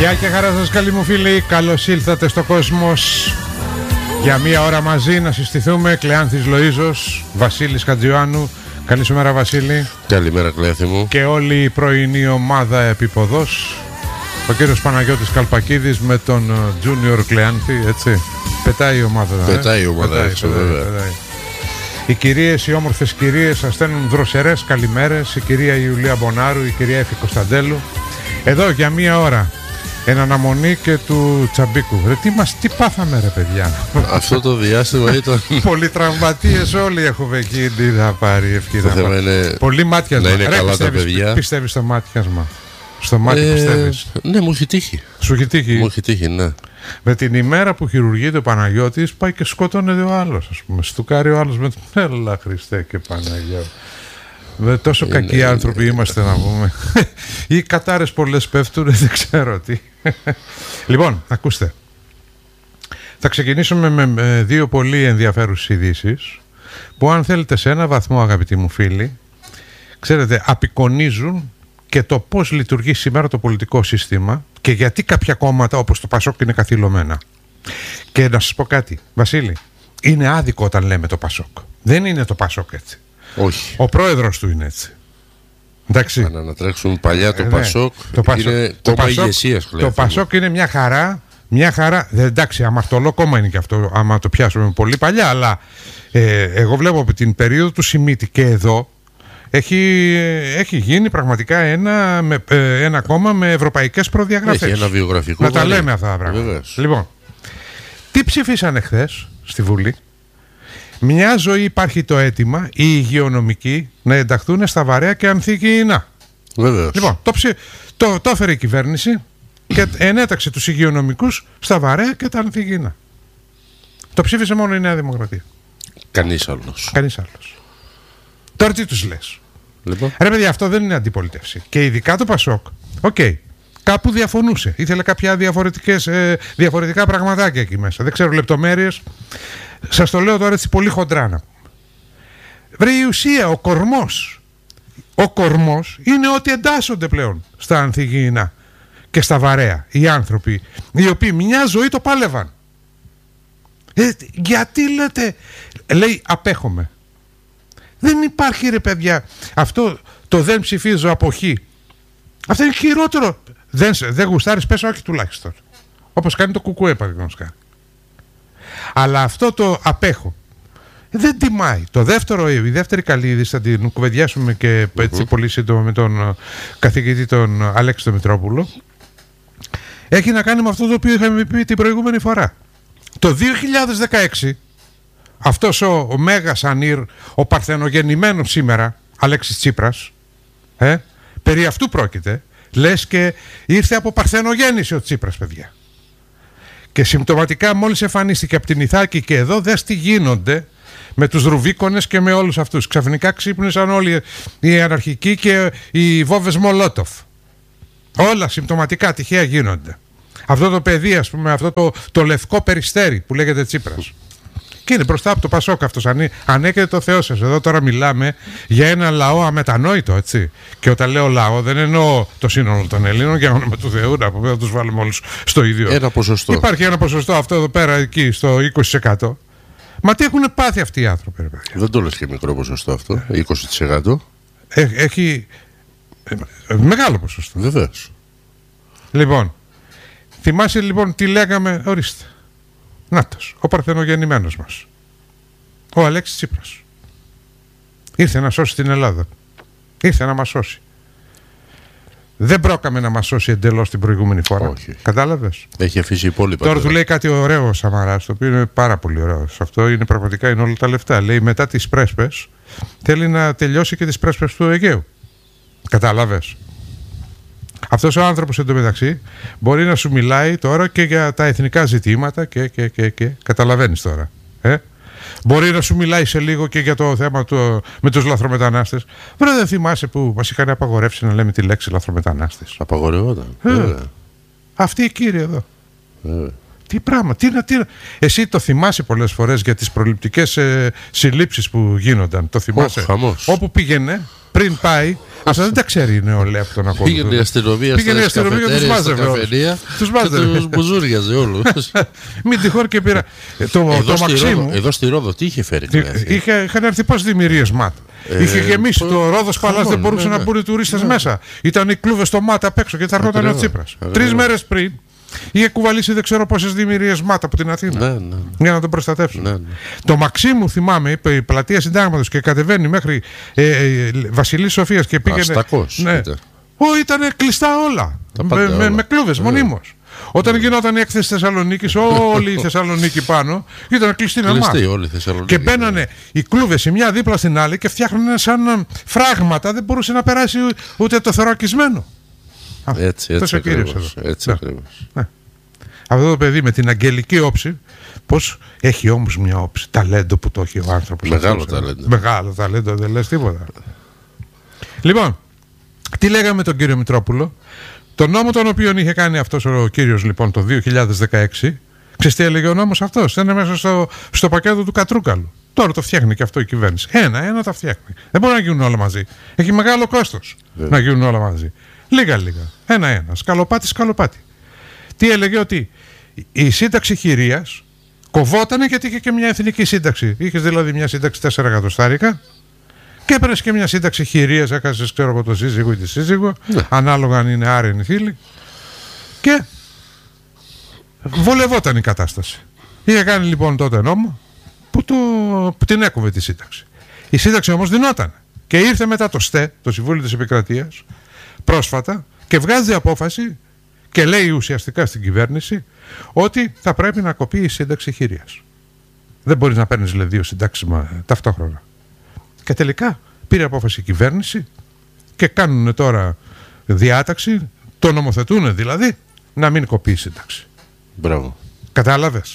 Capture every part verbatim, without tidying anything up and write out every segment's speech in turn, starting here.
Γεια και χαρά σας καλοί μου φίλοι, καλώς ήλθατε στο Κόσμος. Για μία ώρα μαζί να συστηθούμε. Κλεάνθης Λοΐζος, Βασίλης Χατζιωάννου. Καλή σου μέρα Βασίλη. Καλημέρα Κλεάνθη μου. Και όλη η πρωινή ομάδα επίποδος. Ο κύριος Παναγιώτης Καλπακίδης με τον Junior Κλεάνθη, έτσι. Πετάει η ομάδα. Πετάει ε? η ομάδα, πετάει, έτσι, πετάει, βέβαια. Πετάει. Οι κυρίες, οι όμορφες κυρίες σας στέλνουν δροσερές καλημέρες. Η κυρία Ιουλία Μπονάρου, η κυρία Έφη Κωνσταντέλου. Εδώ για μία ώρα. Εν αναμονή και του Τσαμπίκου. Ρε, τι, μας, τι πάθαμε ρε παιδιά. Αυτό το διάστημα ήταν. Πολλοί τραυματίες όλοι έχουμε εκεί. Τι θα πάρει ευχή. Το θέμα είναι πολύ μάτιασμα. να είναι ρε, καλά πιστεύεις, τα παιδιά. Πιστεύεις στο μάτιασμα? Στο μάτι ε, πιστεύεις? Ναι, μου έχει τύχει. Σου έχει τύχει? Μου έχει τύχει, ναι. Με την ημέρα που χειρουργείται ο Παναγιώτης πάει και σκοτώνεται ο άλλος, ας πούμε. Στουκάρει ο άλλος με τον έλα Χριστέ και Παναγιώτη. Με τόσο είναι, κακοί είναι, άνθρωποι είναι, είμαστε είναι. Να πούμε. Οι κατάρες πολλές πέφτουν, δεν ξέρω τι. Λοιπόν, ακούστε. Θα ξεκινήσουμε με, με δύο πολύ ενδιαφέρουσες ειδήσεις που αν θέλετε σε ένα βαθμό αγαπητοί μου φίλοι, ξέρετε, απεικονίζουν και το πώς λειτουργεί σήμερα το πολιτικό σύστημα και γιατί κάποια κόμματα όπως το Πασόκ είναι καθυλωμένα. Και να σας πω κάτι, Βασίλη, είναι άδικο όταν λέμε το Πασόκ. Δεν είναι το Πασόκ έτσι. Όχι. Ο πρόεδρος του είναι έτσι. Εντάξει. Αν ανατρέξουν παλιά το, ε, Πασόκ, το Πασόκ είναι το κόμμα ηγεσίας. Το Πασόκ είναι μια χαρά. Μια χαρά. Δεν, εντάξει, αμαρτωλό κόμμα είναι και αυτό, άμα το πιάσουμε πολύ παλιά. Αλλά ε, εγώ βλέπω από την περίοδο του Σιμίτη και εδώ έχει, έχει γίνει πραγματικά ένα, με, ε, ένα κόμμα με ευρωπαϊκές προδιαγραφές. Έχει ένα βιογραφικό. Να τα λέμε αυτά τα πράγματα. Βεβαίως. Λοιπόν, τι ψηφίσανε χθες στη Βουλή? Μια ζωή υπάρχει το αίτημα οι υγειονομικοί να ενταχθούν στα βαρέα και ανθυγιεινά. Βεβαίως. Λοιπόν, το, ψη... το, το έφερε η κυβέρνηση και ενέταξε τους υγειονομικούς στα βαρέα και τα ανθυγιεινά. Το ψήφισε μόνο η Νέα Δημοκρατία. Κανείς άλλος. Κανείς άλλος. Τώρα τι τους λες? Λοιπόν. Ρε παιδιά, αυτό δεν είναι αντιπολίτευση. Και ειδικά το Πασόκ. Οκ. Okay. Κάπου διαφωνούσε. Ήθελε κάποια διαφορετικές, ε, διαφορετικά πραγματάκια εκεί μέσα. Δεν ξέρω λεπτομέρειες. Σας το λέω τώρα έτσι πολύ χοντρά να πούμε. Βρε η ουσία, ο κορμός. Ο κορμός είναι ότι εντάσσονται πλέον στα ανθυγιεινά και στα βαρέα οι άνθρωποι οι οποίοι μια ζωή το πάλευαν. Ε, γιατί λέτε, λέει απέχομαι. Δεν υπάρχει ρε παιδιά αυτό το δεν ψηφίζω αποχή. Αυτό είναι χειρότερο. Δεν, δεν γουστάρεις, πες όχι τουλάχιστον. Όπως κάνει το κουκουέ παραδείγματος χάρη. Αλλά αυτό το απέχω δεν τιμάει. Το δεύτερο, η δεύτερη καλή είδηση θα την κουβεντιάσουμε και έτσι mm-hmm. πολύ σύντομα με τον καθηγητή τον Αλέξη τον Μητρόπουλο. Έχει να κάνει με αυτό το οποίο είχαμε πει την προηγούμενη φορά. Το δύο χιλιάδες δεκαέξι αυτός ο, ο Μέγας Ανήρ, ο παρθενογεννημένος σήμερα Αλέξης Τσίπρας, ε, περί αυτού πρόκειται. Λες και ήρθε από παρθενογέννηση ο Τσίπρας, παιδιά. Και συμπτωματικά μόλις εμφανίστηκε από την Ιθάκη και εδώ, δες τι γίνονται με τους Ρουβίκονες και με όλους αυτούς. Ξαφνικά ξύπνησαν όλοι οι αναρχικοί και οι βόβες Μολότοφ. Όλα συμπτωματικά τυχαία γίνονται. Αυτό το παιδί, ας πούμε, αυτό το, το λευκό περιστέρι που λέγεται Τσίπρας. Και είναι μπροστά από το Πασόκ αυτός. Αν, αν έχετε το Θεό σας. Εδώ τώρα μιλάμε για ένα λαό αμετανόητο, έτσι. Και όταν λέω λαό, δεν εννοώ το σύνολο των Ελλήνων, για όνομα του Θεού, να πούμε, να τους βάλουμε όλους στο ίδιο. Ένα ποσοστό. Υπάρχει ένα ποσοστό αυτό εδώ πέρα, εκεί, στο είκοσι τοις εκατό. Μα τι έχουν πάθει αυτοί οι άνθρωποι, ρε παιδιά. Δεν το λες και μικρό ποσοστό αυτό, είκοσι τοις εκατό. Ε, έχει ε, ε, μεγάλο ποσοστό. Βεβαίως. Λοιπόν, θυμάσαι λοιπόν τι λέγαμε, ορίστε. Νάτος, ο παρθενογεννημένος μας. Ο Αλέξης Τσίπρας. Ήρθε να σώσει την Ελλάδα. Ήρθε να μας σώσει. Δεν πρόκαμε να μας σώσει εντελώς την προηγούμενη φορά. Όχι. Κατάλαβες? Έχει αφήσει υπόλοιπα. Τώρα του λέει κάτι ωραίο ο Σαμαράς, το οποίο είναι πάρα πολύ ωραίο. Αυτό είναι πραγματικά, είναι όλα τα λεφτά. Λέει μετά τις πρέσπες θέλει να τελειώσει και τις πρέσπες του Αιγαίου. Κατάλαβες? Αυτός ο άνθρωπος εντωμεταξύ μπορεί να σου μιλάει τώρα και για τα εθνικά ζητήματα και, και, και, και. Καταλαβαίνεις τώρα. Ε? Μπορεί να σου μιλάει σε λίγο και για το θέμα του, με τους λαθρομετανάστες. Βέβαια δεν θυμάσαι που μας είχαν απαγορεύσει να λέμε τη λέξη λαθρομετανάστες? Απαγορευόταν. Ε, αυτοί οι κύριοι εδώ. Ε. Τι πράγμα, τι να, τι να. Εσύ το θυμάσαι πολλές φορές για τις προληπτικές ε, συλλήψεις που γίνονταν. Το θυμάσαι. Oh, όπου πήγαινε, πριν πάει, αυτά δεν τα ξέρει η νεολαία που τον ακολουθεί. Πήγαινε η αστυνομία στα καφετέρια, στα καφενεία τους και τους μπουζούριαζε όλους. Μην τυχόν και πήρα. Το, εδώ, το στη Μαξίμου, Ρόδο, εδώ στη Ρόδο τι είχε φέρει. Είχε, είχαν έρθει πόσες δημιουργίες ΜΑΤ. Ε, είχε γεμίσει πο... το Ρόδος Παλάς, δεν μπορούσαν ναι, να μπουν οι τουρίστες ναι. μέσα. Ήταν οι κλούβες στο ΜΑΤ απ' έξω και θα έρχονταν ο Τσίπρας. Τρεις μέρες πριν είχε κουβαλήσει δεν ξέρω πόσες δημιουργίες ΜΑΤ από την Αθήνα. Ναι, ναι. Για να τον προστατεύσουν. Ναι, ναι. Το Μαξίμου, θυμάμαι, είπε η πλατεία Συντάγματος και κατεβαίνει μέχρι ε, ε, Βασιλής Σοφίας και πήγαινε. Αστακός. Ναι. Ω, ήταν κλειστά όλα. Με, με, με κλούβες μονίμως. Όταν γινόταν η έκθεση Θεσσαλονίκης, όλη η Θεσσαλονίκη πάνω ήταν κλειστή με μάτ. Και μπαίνανε οι κλούβες η μια δίπλα στην άλλη και φτιάχνανε σαν φράγματα, δεν μπορούσε να περάσει ούτε το θωρακισμένο. Έτσι, έτσι ακριβώς. Έτσι ναι. ακριβώς. Ναι. Αυτό το παιδί με την αγγελική όψη, πώς έχει όμως μια όψη, ταλέντο που το έχει ο άνθρωπος. Μεγάλο αυτός, ταλέντο. Μεγάλο ταλέντο, δεν λες τίποτα. Λοιπόν, τι λέγαμε τον κύριο Μητρόπουλο. Το νόμο τον οποίο είχε κάνει αυτός ο κύριος λοιπόν το δύο χιλιάδες δεκαέξι, ξέρεις τι έλεγε ο νόμος αυτός? Ήταν μέσα στο, στο πακέτο του Κατρούκαλου. Τώρα το φτιάχνει και αυτό η κυβέρνηση. Ένα, ένα τα φτιάχνει. Δεν μπορεί να γίνουν όλα μαζί. Έχει μεγάλο κόστος yeah. να γίνουν όλα μαζί. Λίγα, λίγα. Ένα, ένα. Σκαλοπάτι, σκαλοπάτι. Τι έλεγε? Ότι η σύνταξη χειρίας κοβότανε γιατί είχε και μια εθνική σύνταξη. Είχε δηλαδή μια σύνταξη τέσσερα εκατοστάρικα. Και έπαιρνε και μια σύνταξη χειρίας, έκασε ξέρω από το σύζυγο ή τη σύζυγο, ναι. ανάλογα αν είναι άρενη φίλη. Και βολευόταν η κατάσταση. Είχε κάνει λοιπόν τότε νόμο που, το, που την έκοβε τη σύνταξη. Η σύνταξη όμως δινόταν. Και ήρθε μετά το ΣΤΕ, το Συμβούλιο της Επικρατείας, πρόσφατα και βγάζει απόφαση και λέει ουσιαστικά στην κυβέρνηση ότι θα πρέπει να κοπεί η σύνταξη χειρίας. Δεν μπορείς να παίρνεις δηλαδή δύο συντάξεις ταυτόχρονα. Και τελικά πήρε απόφαση η κυβέρνηση και κάνουν τώρα διάταξη, το νομοθετούν δηλαδή, να μην κοπεί η σύνταξη. Μπράβο. Κατάλαβες?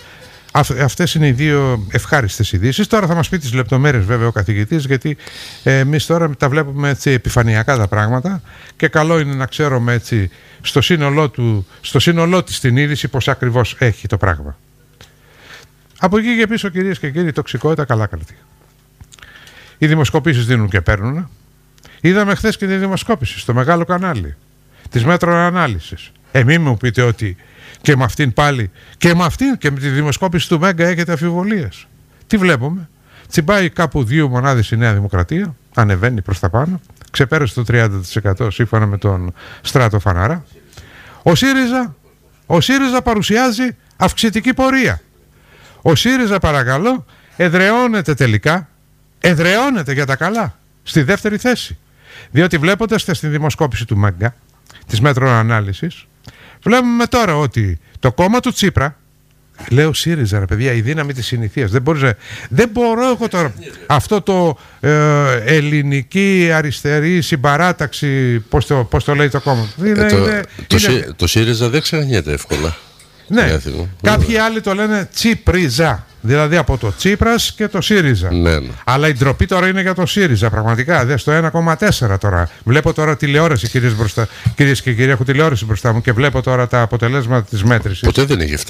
Αυτές είναι οι δύο ευχάριστες ειδήσεις. Τώρα θα μας πει τις λεπτομέρειες βέβαια ο καθηγητής, γιατί ε, εμείς τώρα τα βλέπουμε έτσι επιφανειακά τα πράγματα και καλό είναι να ξέρουμε έτσι στο σύνολό, του, στο σύνολό της την είδηση πώς ακριβώς έχει το πράγμα. Από εκεί και πίσω, κυρίες και κύριοι, τοξικότητα καλά κρατή. Οι δημοσκοπήσεις δίνουν και παίρνουν. Είδαμε χθες και τη δημοσκόπηση στο μεγάλο κανάλι της Μέτρο Ανάλυσης. Ε, μην μου πείτε ότι και με αυτήν πάλι και με αυτήν και με τη δημοσκόπηση του Μέγκα έχετε αμφιβολίες. Τι βλέπουμε? Τσιμπάει κάπου δύο μονάδες η Νέα Δημοκρατία, ανεβαίνει προς τα πάνω, ξεπέρασε το τριάντα τοις εκατό σύμφωνα με τον Στράτο Φαναρά. Ο ΣΥΡΙΖΑ, ο ΣΥΡΙΖΑ παρουσιάζει αυξητική πορεία. Ο ΣΥΡΙΖΑ, παρακαλώ, εδραιώνεται τελικά, εδραιώνεται για τα καλά στη δεύτερη θέση. Διότι βλέποντας στη δημοσκόπηση του Μέγκα, της Μέτρο Ανάλυσης, βλέπουμε τώρα ότι το κόμμα του Τσίπρα, λέω ΣΥΡΙΖΑ ρε παιδιά, η δύναμη της συνηθείας, δεν, μπορείς, δεν μπορώ εγώ τώρα αυτό το ε, ελληνική αριστερή συμπαράταξη, πώς το, πώς το λέει το κόμμα. Είναι, ε, το, είναι, το, είναι... το ΣΥΡΙΖΑ δεν ξεχνιέται εύκολα. Ναι, κάποιοι άλλοι το λένε Τσίπριζα. Δηλαδή από το Τσίπρας και το ΣΥΡΙΖΑ. Ναι, ναι. Αλλά η ντροπή τώρα είναι για το ΣΥΡΙΖΑ. Πραγματικά. Δε στο ένα κόμμα τέσσερα τώρα. Βλέπω τώρα τηλεόραση, κυρίες, μπροστά, κυρίες και κύριοι. Έχω τηλεόραση μπροστά μου και βλέπω τώρα τα αποτελέσματα της μέτρησης. Ποτέ δεν έχει φτάσει.